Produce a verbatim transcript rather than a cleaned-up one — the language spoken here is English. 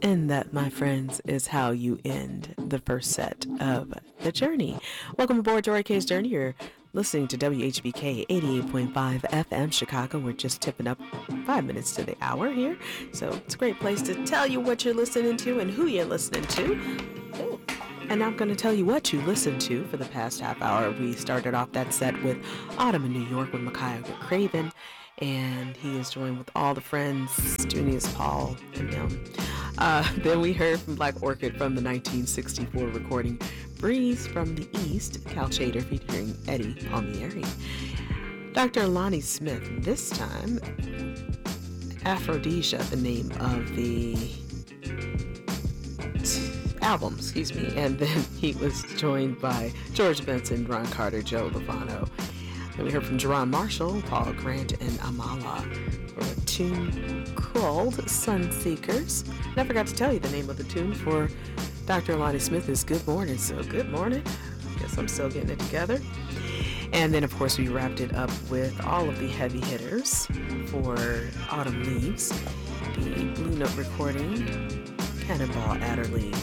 And that, my friends, is how you end the first set of The Journey. Welcome aboard Jory K's Journey. You're listening to W H B K eighty-eight point five F M Chicago. We're just tipping up five minutes to the hour here. So it's a great place to tell you what you're listening to and who you're listening to. Ooh. And I'm going to tell you what you listened to for the past half hour. We started off that set with Autumn in New York with Micaiah Craven. And he is joined with all the friends, Junius Paul and them. Uh, then we heard from Black Orchid from the nineteen sixty-four recording Breeze from the East, Cal Chater featuring Eddie Palmieri. Doctor Lonnie Smith, this time, Aphrodisia, the name of the album, excuse me. And then he was joined by George Benson, Ron Carter, Joe Lovano. Then we heard from Jerron Marshall, Paul Grant, and Amala for a tune called Sunseekers. And I forgot to tell you the name of the tune for Doctor Lonnie Smith is Good Morning. So good morning. Guess I'm still getting it together. And then, of course, we wrapped it up with all of the heavy hitters for Autumn Leaves, the Blue Note recording, Cannonball Adderley